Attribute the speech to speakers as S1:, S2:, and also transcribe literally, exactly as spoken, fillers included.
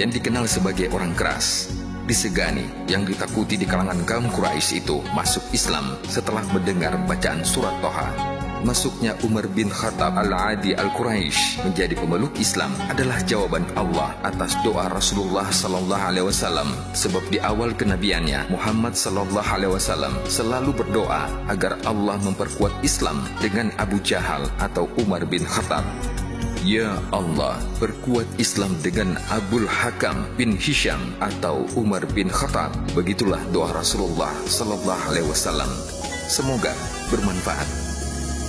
S1: yang dikenal sebagai orang keras, disegani, yang ditakuti di kalangan kaum Quraisy itu masuk Islam setelah mendengar bacaan surat Toha. Masuknya Umar bin Khattab al-Adi al-Quraisy menjadi pemeluk Islam adalah jawaban Allah atas doa Rasulullah sallallahu alaihi wasallam, sebab di awal kenabiannya Muhammad sallallahu alaihi wasallam selalu berdoa agar Allah memperkuat Islam dengan Abu Jahal atau Umar bin Khattab. Ya Allah, perkuat Islam dengan Abul Hakam bin Hisham atau Umar bin Khattab. Begitulah doa Rasulullah sallallahu alaihi wasallam. Semoga bermanfaat.